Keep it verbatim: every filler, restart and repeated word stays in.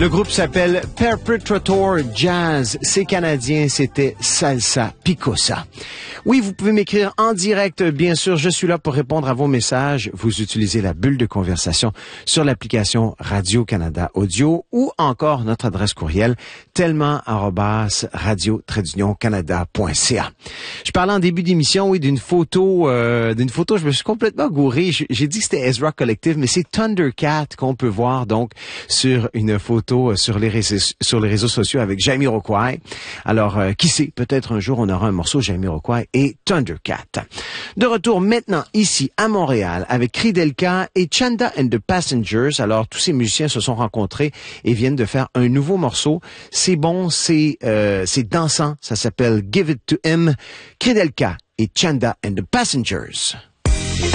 Le groupe s'appelle Perpetrator Jazz. C'est canadien, c'était Salsa Picosa. Oui, vous pouvez m'écrire en direct, bien sûr. Je suis là pour répondre à vos messages. Vous utilisez la bulle de conversation sur l'application Radio-Canada Audio ou encore notre adresse courriel tellement arobase radio-canada point c a. Je parlais en début d'émission, oui, d'une photo, euh, d'une photo, je me suis complètement gouré. J'ai dit que c'était Ezra Collective, mais c'est Thundercat qu'on peut voir donc sur une photo sur les réseaux, sur les réseaux sociaux avec Jamiroquai. Alors, euh, qui sait, peut-être un jour on aura un morceau Jamiroquai et Thundercat. De retour maintenant ici à Montréal avec Kridelka et Chanda and the Passengers. Alors, tous ces musiciens se sont rencontrés et viennent de faire un nouveau morceau. C'est bon, c'est euh, c'est dansant. Ça s'appelle Give It To Him. Kridelka et Chanda and the Passengers.